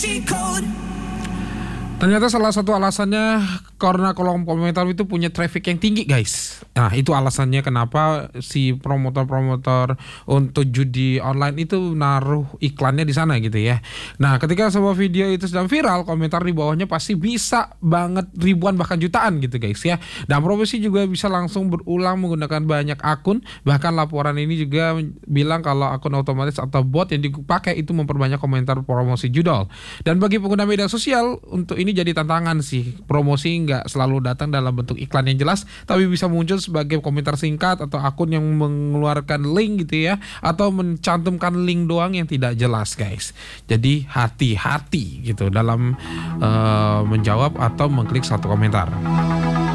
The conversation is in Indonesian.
Ternyata salah satu alasannya karena kolom komentar itu punya traffic yang tinggi, guys. Nah, itu alasannya kenapa si promotor-promotor untuk judi online itu naruh iklannya di sana gitu ya. Nah, ketika sebuah video itu sedang viral, komentar di bawahnya pasti bisa banget ribuan bahkan jutaan gitu, guys ya. Dan promosi juga bisa langsung berulang menggunakan banyak akun. Bahkan laporan ini juga bilang kalau akun otomatis atau bot yang dipakai itu memperbanyak komentar promosi judul. Dan bagi pengguna media sosial, untuk ini jadi tantangan sih. Promosi nggak selalu datang dalam bentuk iklan yang jelas, tapi bisa muncul sebagai komentar singkat atau akun yang mengeluarkan link gitu ya, atau mencantumkan link doang yang tidak jelas, guys. Jadi hati-hati gitu dalam menjawab atau mengklik satu komentar.